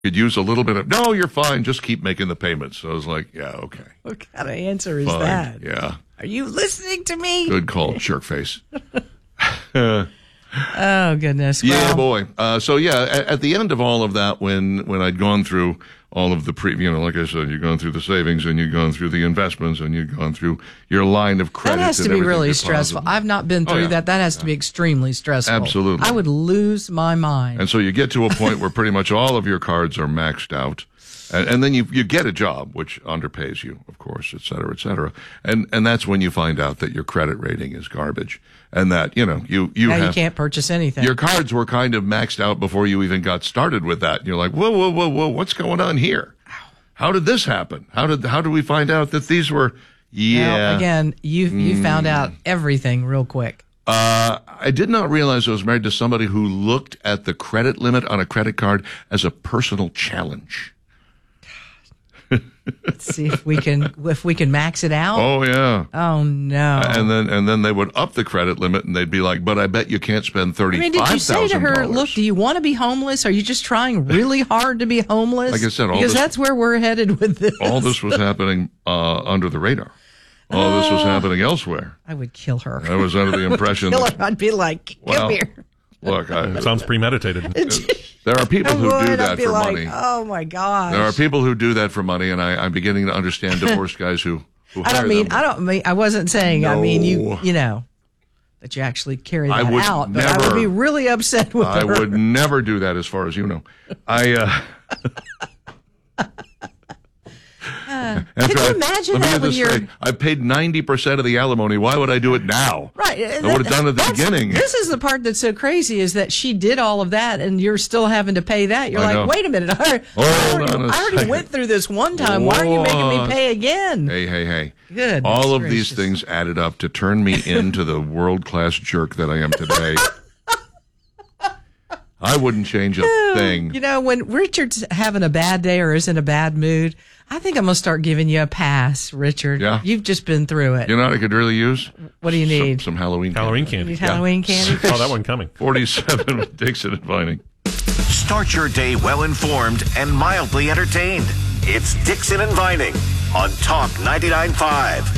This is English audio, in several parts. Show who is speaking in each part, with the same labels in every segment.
Speaker 1: could use a little bit of, no, you're fine. Just keep making the payments. So I was like, yeah, okay.
Speaker 2: What kind of answer is
Speaker 1: Fine.
Speaker 2: that?
Speaker 1: Yeah.
Speaker 2: Are you listening to me?
Speaker 1: Good call, jerk face.
Speaker 2: Oh, goodness.
Speaker 1: Yeah,
Speaker 2: Well,
Speaker 1: boy. So, yeah, at the end of all of that, when I'd gone through all of the like I said, you've gone through the savings and you've gone through the investments and you've gone through your line of credit.
Speaker 2: that has to
Speaker 1: and
Speaker 2: be
Speaker 1: everything
Speaker 2: really
Speaker 1: deposited.
Speaker 2: stressful. I've not been through
Speaker 1: yeah.
Speaker 2: that. That has to be extremely stressful.
Speaker 1: Absolutely.
Speaker 2: I would lose my mind.
Speaker 1: And so you get to a point where pretty much all of your cards are maxed out. And then you get a job, which underpays you, of course, et cetera, et cetera. And that's when you find out that your credit rating is garbage. And that, you
Speaker 2: now you can't purchase anything.
Speaker 1: Your cards were kind of maxed out before you even got started with that. And you're like, whoa, what's going on here? How did this happen? How did we find out that these were,
Speaker 2: Well, again, you found out everything real quick.
Speaker 1: I did not realize I was married to somebody who looked at the credit limit on a credit card as a personal challenge.
Speaker 2: Let's see if we can max it out.
Speaker 1: Oh yeah.
Speaker 2: Oh no.
Speaker 1: And then they would up the credit limit and they'd be like, "But I bet you can't spend $35,000."
Speaker 2: Did you say to her, "Look, do you want to be homeless? Are you just trying really hard to be homeless?"
Speaker 1: Like I said,
Speaker 2: because that's where we're headed with this.
Speaker 1: All this was happening under the radar. All this was happening elsewhere.
Speaker 2: I would kill her.
Speaker 1: I was under the impression.
Speaker 2: Kill her. I'd be like, "Come here."
Speaker 1: Look,
Speaker 3: sounds premeditated.
Speaker 1: There are people who do that
Speaker 2: I'd be
Speaker 1: for
Speaker 2: like,
Speaker 1: money.
Speaker 2: Oh my gosh.
Speaker 1: There are people who do that for money, and I'm beginning to understand divorced guys who hire them.
Speaker 2: I wasn't saying.
Speaker 1: No.
Speaker 2: I mean, you know that you actually carry that out. But I would be really upset with her.
Speaker 1: I would never do that, as far as you know.
Speaker 2: Can you imagine that when you're...
Speaker 1: I paid 90% of the alimony. Why would I do it now?
Speaker 2: Right.
Speaker 1: I would have done it at the beginning.
Speaker 2: This is the part that's so crazy, is that she did all of that and you're still having to pay that. You're like, wait a minute. I already went through this one time. Why are you making me pay again?
Speaker 1: Hey.
Speaker 2: Goodness
Speaker 1: all of
Speaker 2: gracious.
Speaker 1: these things added up to turn me into the world-class jerk that I am today. I wouldn't change a thing.
Speaker 2: You know, when Richard's having a bad day or is in a bad mood, I think I'm going to start giving you a pass, Richard.
Speaker 1: Yeah.
Speaker 2: You've just been through it.
Speaker 1: You know what I could really use?
Speaker 2: What do you need?
Speaker 1: Some Halloween candy.
Speaker 3: Halloween candy.
Speaker 2: You need Halloween candy?
Speaker 3: Saw that one coming.
Speaker 1: 47 with Dixon and Vining.
Speaker 4: Start your day well-informed and mildly entertained. It's Dixon and Vining on Talk 99.5.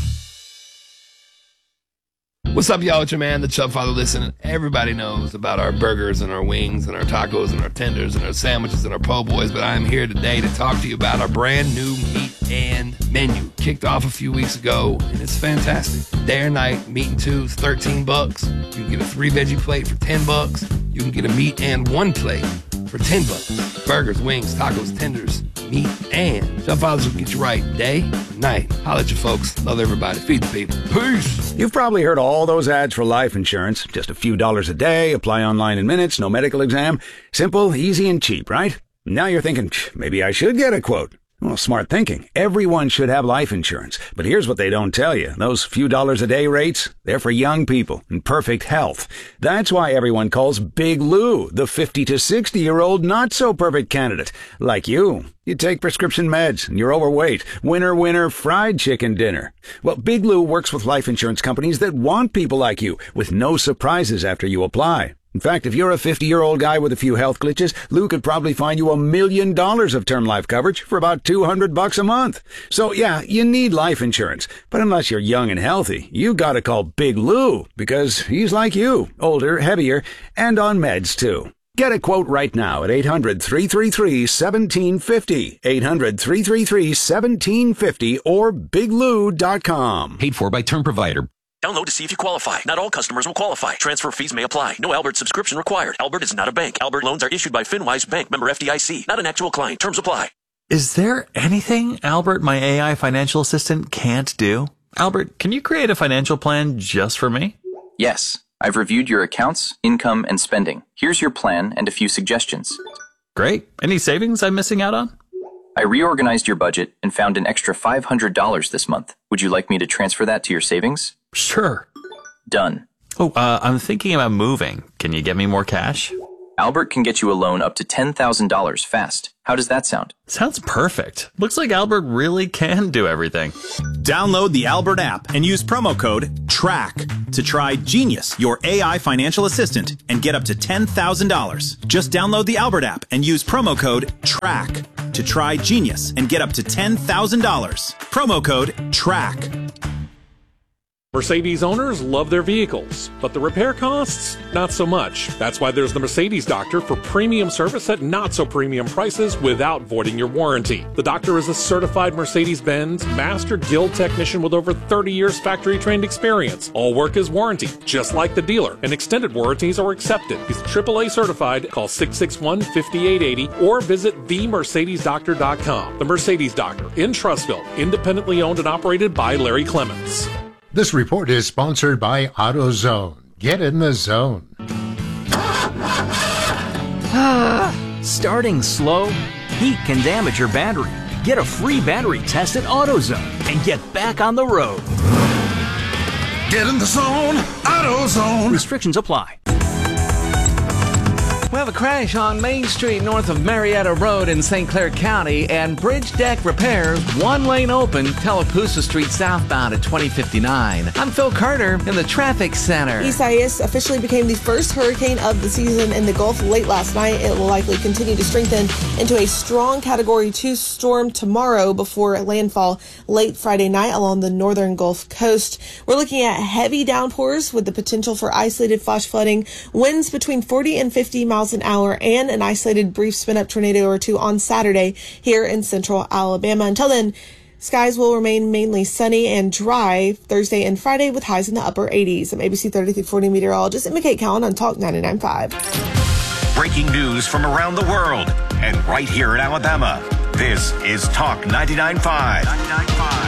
Speaker 5: What's up, y'all? It's your man, the Chub Father. Listen, everybody knows about our burgers and our wings and our tacos and our tenders and our sandwiches and our po' boys, but I'm here today to talk to you about our brand new meat and menu. Kicked off a few weeks ago, and it's fantastic. Day or night, meat and two is $13. You can get a 3-veggie plate for $10. You can get a meat and 1 plate for $10. Burgers, wings, tacos, tenders, meat, and Chub Fathers will get you right day and night. Holla at you folks. Love everybody. Feed the people. Peace.
Speaker 6: You've probably heard all those ads for life insurance. Just a few dollars a day, apply online in minutes, no medical exam. Simple, easy, and cheap, right? Now you're thinking, maybe I should get a quote. Well, smart thinking. Everyone should have life insurance. But here's what they don't tell you. Those few dollars a day rates, they're for young people in perfect health. That's why everyone calls Big Lou the 50 to 60-year-old not-so-perfect candidate. Like you. You take prescription meds and you're overweight. Winner, fried chicken dinner. Well, Big Lou works with life insurance companies that want people like you with no surprises after you apply. In fact, if you're a 50-year-old guy with a few health glitches, Lou could probably find you $1 million of term life coverage for about $200 a month. So yeah, you need life insurance. But unless you're young and healthy, you gotta call Big Lou because he's like you, older, heavier, and on meds too. Get a quote right now at 800-333-1750, 800-333-1750, or biglou.com.
Speaker 7: Paid for by Term Provider.
Speaker 8: Download to see if you qualify. Not all customers will qualify. Transfer fees may apply. No Albert subscription required. Albert is not a bank. Albert loans are issued by FinWise Bank, member FDIC. Not an actual client. Terms apply.
Speaker 9: Is there anything Albert, my AI financial assistant, can't do? Albert, can you create a financial plan just for me?
Speaker 10: Yes. I've reviewed your accounts, income, and spending. Here's your plan and a few suggestions.
Speaker 9: Great. Any savings I'm missing out on?
Speaker 10: I reorganized your budget and found an extra $500 this month. Would you like me to transfer that to your savings?
Speaker 9: Sure.
Speaker 10: Done.
Speaker 9: Oh, I'm thinking about moving. Can you get me more cash?
Speaker 10: Albert can get you a loan up to $10,000 fast. How does that sound?
Speaker 9: Sounds perfect. Looks like Albert really can do everything.
Speaker 7: Download the Albert app and use promo code TRACK to try Genius, your AI financial assistant, and get up to $10,000. Just download the Albert app and use promo code TRACK to try Genius and get up to $10,000. Promo code TRACK.
Speaker 3: Mercedes owners love their vehicles, but the repair costs, not so much. That's why there's the Mercedes Doctor for premium service at not so premium prices without voiding your warranty. The Doctor is a certified Mercedes-Benz Master Guild technician with over 30 years factory trained experience. All work is warranty, just like the dealer, and extended warranties are accepted. He's AAA certified. Call 661-5880 or visit themercedesdoctor.com. The Mercedes Doctor in Trussville, independently owned and operated by Larry Clements.
Speaker 11: This report is sponsored by AutoZone. Get in the zone.
Speaker 12: Starting slow? Heat can damage your battery. Get a free battery test at AutoZone and get back on the road.
Speaker 13: Get in the zone, AutoZone.
Speaker 12: Restrictions apply.
Speaker 14: We have a crash on Main Street north of Marietta Road in St. Clair County, and bridge deck repairs, one lane open, Tallapoosa Street southbound at 2059. I'm Phil Carter in the traffic center.
Speaker 15: Isaias officially became the first hurricane of the season in the Gulf late last night. It will likely continue to strengthen into a strong Category 2 storm tomorrow before landfall late Friday night along the northern Gulf Coast. We're looking at heavy downpours with the potential for isolated flash flooding, winds between 40 and 50 miles an hour, and an isolated brief spin-up tornado or two on Saturday here in central Alabama. Until then, skies will remain mainly sunny and dry Thursday and Friday with highs in the upper 80s. I'm ABC 30-40 meteorologist Emma Kate Cowan on Talk 99.5.
Speaker 4: Breaking news from around the world and right here in Alabama. This is Talk 99.5.